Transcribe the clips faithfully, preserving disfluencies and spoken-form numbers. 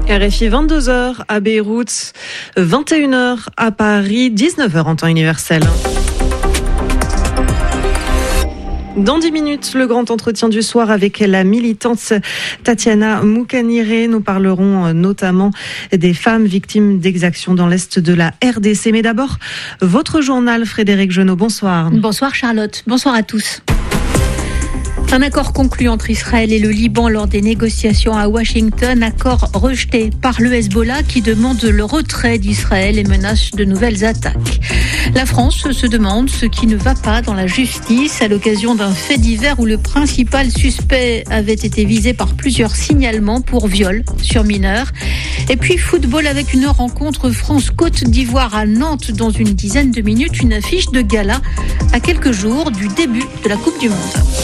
R F I vingt-deux heures à Beyrouth, vingt et une heures à Paris, dix-neuf heures en temps universel. Dans dix minutes, le grand entretien du soir avec la militante Tatiana Moukaniré. Nous parlerons notamment des femmes victimes d'exactions dans l'Est de la R D C. Mais d'abord, votre journal, Frédéric Genot. Bonsoir. Bonsoir Charlotte. Bonsoir à tous. Un accord conclu entre Israël et le Liban lors des négociations à Washington, accord rejeté par le Hezbollah qui demande le retrait d'Israël et menace de nouvelles attaques. La France se demande ce qui ne va pas dans la justice à l'occasion d'un fait divers où le principal suspect avait été visé par plusieurs signalements pour viol sur mineurs. Et puis football avec une rencontre France-Côte d'Ivoire à Nantes dans une dizaine de minutes, une affiche de gala à quelques jours du début de la Coupe du Monde.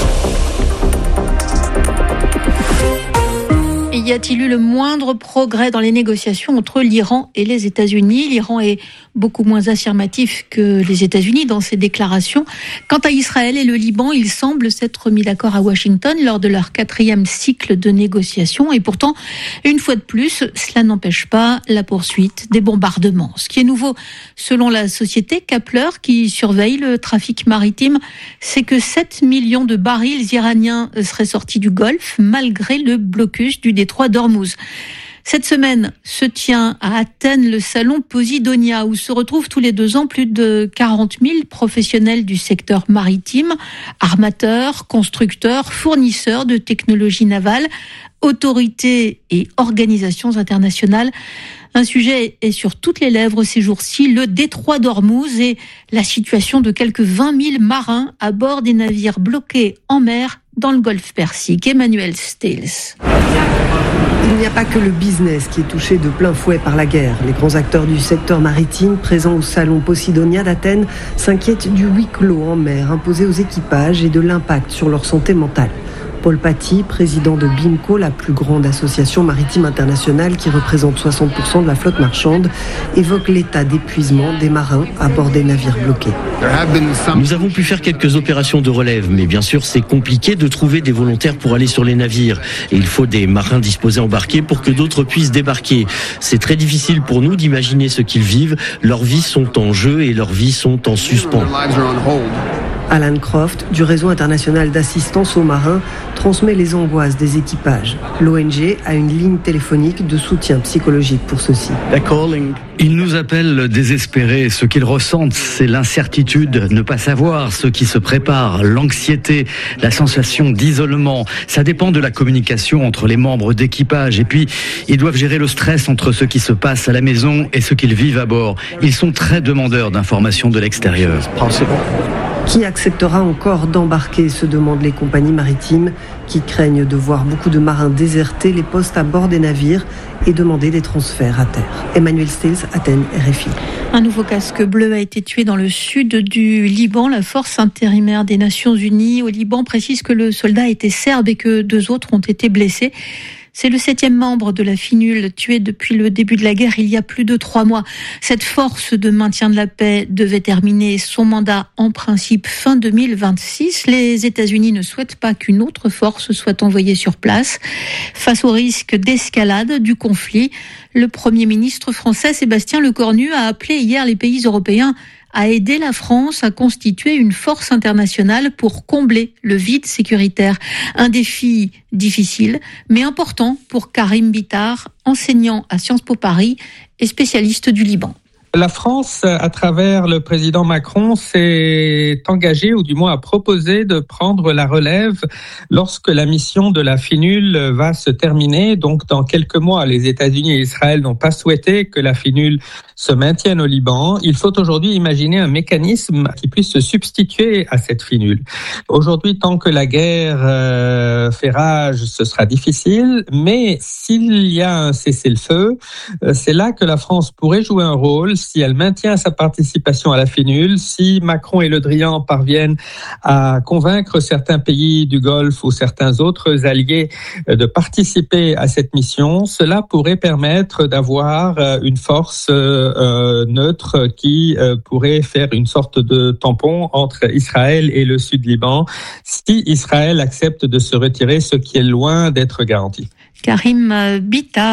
Y a-t-il eu le moindre progrès dans les négociations entre l'Iran et les États-Unis ? L'Iran est beaucoup moins affirmatif que les États-Unis dans ses déclarations. Quant à Israël et le Liban, ils semblent s'être mis d'accord à Washington lors de leur quatrième cycle de négociations. Et pourtant, une fois de plus, cela n'empêche pas la poursuite des bombardements. Ce qui est nouveau, selon la société Kepler, qui surveille le trafic maritime, c'est que sept millions de barils iraniens seraient sortis du Golfe malgré le blocus du détroit d'Ormuz. Cette semaine se tient à Athènes le salon Posidonia où se retrouvent tous les deux ans plus de quarante mille professionnels du secteur maritime, armateurs, constructeurs, fournisseurs de technologies navales, autorités et organisations internationales. Un sujet est sur toutes les lèvres ces jours-ci, le détroit d'Ormuz et la situation de quelques vingt mille marins à bord des navires bloqués en mer dans le golfe Persique. Emmanuel Stills. Il n'y a pas que le business qui est touché de plein fouet par la guerre. Les grands acteurs du secteur maritime présents au salon Posidonia d'Athènes s'inquiètent du huis clos en mer imposé aux équipages et de l'impact sur leur santé mentale. Paul Paty, président de BIMCO, la plus grande association maritime internationale qui représente soixante pour cent de la flotte marchande, évoque l'état d'épuisement des marins à bord des navires bloqués. Nous avons pu faire quelques opérations de relève, mais bien sûr c'est compliqué de trouver des volontaires pour aller sur les navires. Et il faut des marins disposés à embarquer pour que d'autres puissent débarquer. C'est très difficile pour nous d'imaginer ce qu'ils vivent. Leurs vies sont en jeu et leurs vies sont en suspens. Alan Croft, du réseau international d'assistance aux marins, transmet les angoisses des équipages. L'O N G a une ligne téléphonique de soutien psychologique pour ceux-ci. Ils nous appellent désespérés. Ce qu'ils ressentent, c'est l'incertitude, ne pas savoir ce qui se prépare, l'anxiété, la sensation d'isolement. Ça dépend de la communication entre les membres d'équipage. Et puis, ils doivent gérer le stress entre ce qui se passe à la maison et ce qu'ils vivent à bord. Ils sont très demandeurs d'informations de l'extérieur. Qui acceptera encore d'embarquer, se demandent les compagnies maritimes qui craignent de voir beaucoup de marins déserter les postes à bord des navires et demander des transferts à terre. Emmanuel Stills, Athènes, R F I. Un nouveau casque bleu a été tué dans le sud du Liban. La force intérimaire des Nations Unies au Liban précise que le soldat était serbe et que deux autres ont été blessés. C'est le septième membre de la FINUL tué depuis le début de la guerre il y a plus de trois mois. Cette force de maintien de la paix devait terminer son mandat en principe fin deux mille vingt-six. Les États-Unis ne souhaitent pas qu'une autre force soit envoyée sur place. Face au risque d'escalade du conflit, le Premier ministre français Sébastien Lecornu a appelé hier les pays européens à aider la France à constituer une force internationale pour combler le vide sécuritaire. Un défi difficile, mais important pour Karim Bitar, enseignant à Sciences Po Paris et spécialiste du Liban. La France, à travers le président Macron, s'est engagée, ou du moins a proposé de prendre la relève lorsque la mission de la FINUL va se terminer. Donc, dans quelques mois, les États-Unis et Israël n'ont pas souhaité que la FINUL se maintienne au Liban. Il faut aujourd'hui imaginer un mécanisme qui puisse se substituer à cette FINUL. Aujourd'hui, tant que la guerre euh, fait rage, ce sera difficile, mais s'il y a un cessez-le-feu, euh, c'est là que la France pourrait jouer un rôle si elle maintient sa participation à la FINUL, si Macron et Le Drian parviennent à convaincre certains pays du Golfe ou certains autres alliés de participer à cette mission, cela pourrait permettre d'avoir une force euh, neutre qui euh, pourrait faire une sorte de tampon entre Israël et le Sud Liban, si Israël accepte de se retirer, ce qui est loin d'être garanti. Karim Bitar.